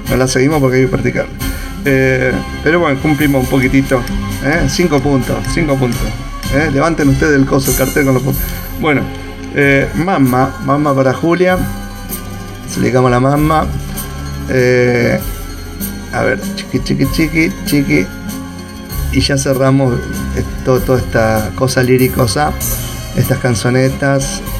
no la seguimos porque hay que practicar. Pero bueno, cumplimos un poquitito. 5 puntos. Levanten ustedes el coso, el cartel con los puntos. Bueno, mamá para Julia. Se le digamos a la mamá. A ver, chiqui. Y ya cerramos toda esta cosa líricosa, estas canzonetas